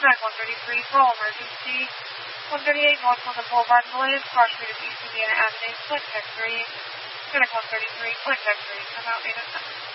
Clinic 133 for all emergency. 138 North London Boulevard, delays, car street of East Indiana Avenue, Clinic Tech 3. Clinic 133, Clinic Tech 3, come out 8 at 10.